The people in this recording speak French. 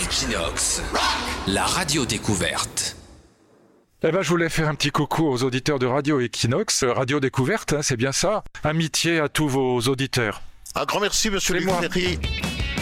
Equinox, la radio découverte. Eh ben, je voulais faire un petit coucou aux auditeurs de Radio Equinox, Radio Découverte, c'est bien ça. Amitié à tous vos auditeurs. Un grand merci, monsieur C'est moi. Luc Ferry.